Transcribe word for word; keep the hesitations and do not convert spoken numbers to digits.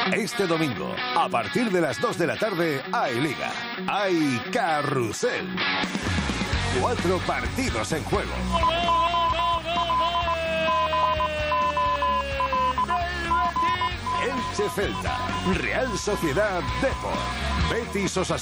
Este domingo, a partir de las dos de la tarde, hay Liga. Hay Carrusel. Cuatro partidos en juego. Elche Celta, Real Sociedad Depor, Betis Osasuna.